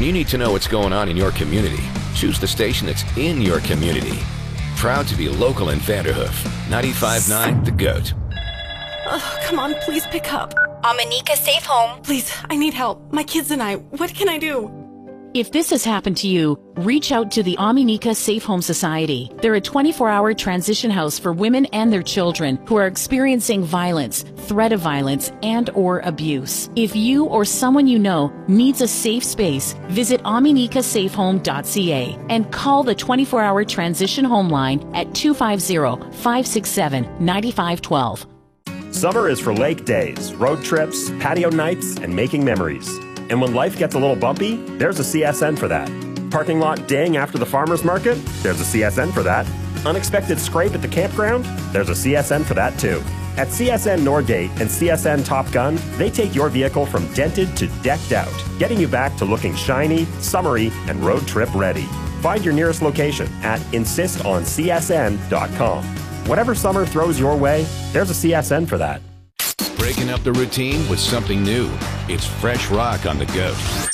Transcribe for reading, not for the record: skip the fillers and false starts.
When you need to know what's going on in your community, choose the station that's in your community. Proud to be local in Vanderhoof. 95.9 The Goat. Oh, come on, please pick up. Amanika Safe Home. Please, I need help. My kids and I, what can I do? If this has happened to you, reach out to the Amanika Safe Home Society. They're a 24-hour transition house for women and their children who are experiencing violence, threat of violence, and/or abuse. If you or someone you know needs a safe space, visit AmanikaSafeHome.ca and call the 24-hour transition home line at 250-567-9512. Summer is for lake days, road trips, patio nights, and making memories. And when life gets a little bumpy, there's a CSN for that. Parking lot ding after the farmer's market? There's a CSN for that. Unexpected scrape at the campground? There's a CSN for that too. At CSN Norgate and CSN Top Gun, they take your vehicle from dented to decked out, getting you back to looking shiny, summery, and road trip ready. Find your nearest location at insistoncsn.com. Whatever summer throws your way, there's a CSN for that. Breaking up the routine with something new. It's Fresh Rock on The Goat.